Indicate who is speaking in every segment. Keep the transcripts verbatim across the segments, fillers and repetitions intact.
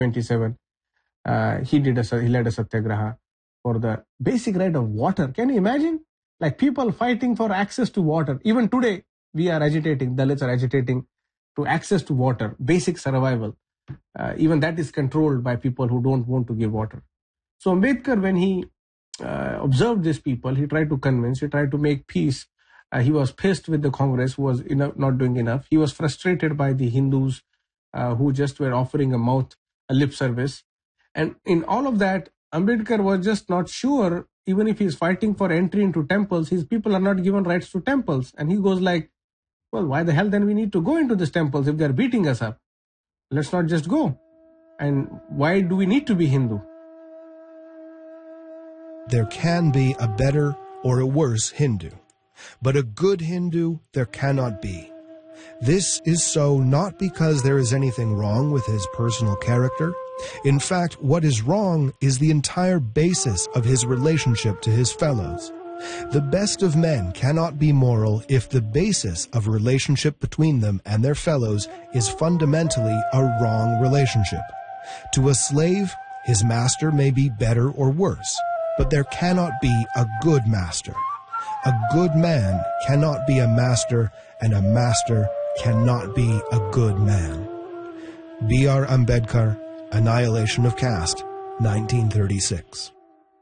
Speaker 1: twenty-seven, uh, he did a he led a satyagraha for the basic right of water. Can you imagine? Like people fighting for access to water. Even today, we are agitating, Dalits are agitating to access to water, basic survival. Uh, even that is controlled by people who don't want to give water. So Ambedkar, when he uh, observed these people, he tried to convince, he tried to make peace. Uh, he was pissed with the Congress, who was enough, not doing enough. He was frustrated by the Hindus uh, who just were offering a mouth, a lip service. And in all of that, Ambedkar was just not sure, even if he's fighting for entry into temples, his people are not given rights to temples. And he goes like, well, why the hell then we need to go into these temples if they're beating us up? Let's not just go. And why do we need to be Hindu?
Speaker 2: There can be a better or a worse Hindu, but a good Hindu there cannot be. This is so not because there is anything wrong with his personal character. In fact, what is wrong is the entire basis of his relationship to his fellows. The best of men cannot be moral if the basis of relationship between them and their fellows is fundamentally a wrong relationship. To a slave, his master may be better or worse, but there cannot be a good master. A good man cannot be a master, and a master cannot be a good man. B R Ambedkar, Annihilation of Caste, nineteen thirty-six.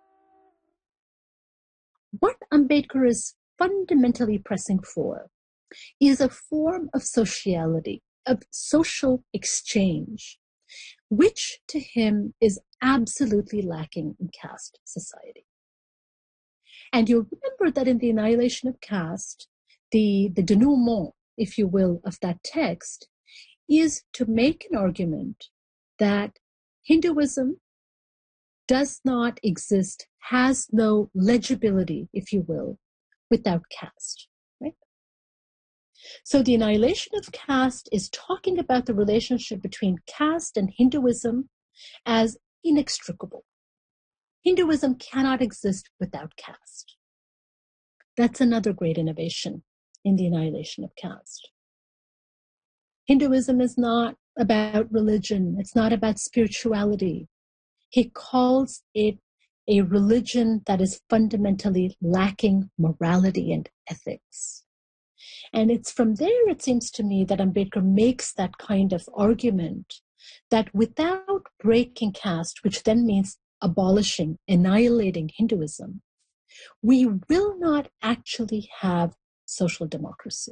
Speaker 3: What Ambedkar is fundamentally pressing for is a form of sociality, of social exchange, which to him is absolutely lacking in caste society. And you'll remember that in the Annihilation of Caste, the, the denouement, if you will, of that text is to make an argument that Hinduism does not exist, has no legibility, if you will, without caste, right? So the Annihilation of Caste is talking about the relationship between caste and Hinduism as inextricable. Hinduism cannot exist without caste. That's another great innovation in the Annihilation of Caste. Hinduism is not about religion. It's not about spirituality. He calls it a religion that is fundamentally lacking morality and ethics. And it's from there, it seems to me, that Ambedkar makes that kind of argument that without breaking caste, which then means abolishing, annihilating Hinduism, we will not actually have social democracy.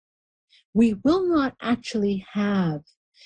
Speaker 3: We will not actually have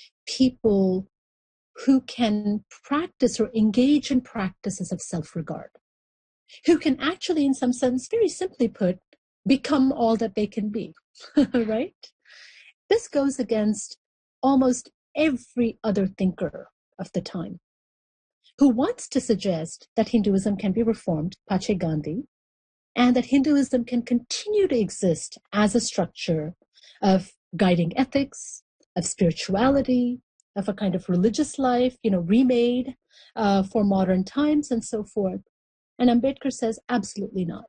Speaker 3: people who can practice or engage in practices of self-regard, who can actually, in some sense, very simply put, become all that they can be, right? This goes against almost every other thinker of the time who wants to suggest that Hinduism can be reformed, Pache Gandhi, and that Hinduism can continue to exist as a structure of guiding ethics, of spirituality, of a kind of religious life, you know, remade uh, for modern times and so forth. And Ambedkar says, absolutely not.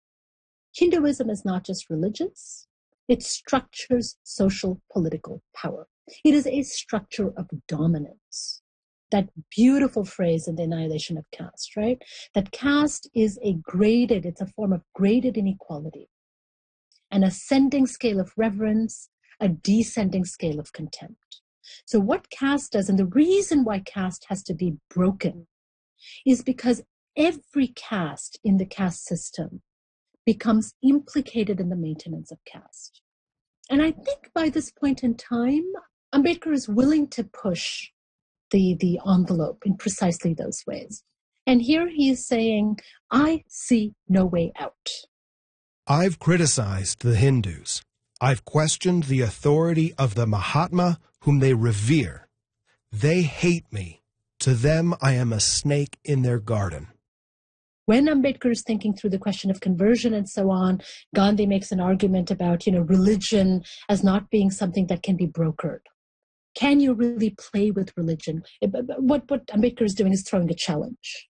Speaker 3: Hinduism is not just religious. It structures social political power. It is a structure of dominance. That beautiful phrase in the Annihilation of Caste, right? That caste is a graded, it's a form of graded inequality. An ascending scale of reverence, a descending scale of contempt. So what caste does, and the reason why caste has to be broken, is because every caste in the caste system becomes implicated in the maintenance of caste. And I think by this point in time, Ambedkar is willing to push the, the envelope in precisely those ways. And here he is saying, I see no way out.
Speaker 2: I've criticized the Hindus. I've questioned the authority of the Mahatma whom they revere. They hate me. To them, I am a snake in their garden.
Speaker 3: When Ambedkar is thinking through the question of conversion and so on, Gandhi makes an argument about, you know, religion as not being something that can be brokered. Can you really play with religion? What, what Ambedkar is doing is throwing a challenge.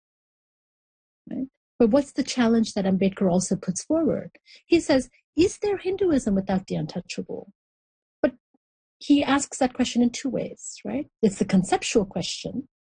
Speaker 3: Right? But what's the challenge that Ambedkar also puts forward? He says, is there Hinduism without the untouchable? But he asks that question in two ways, right? It's the conceptual question.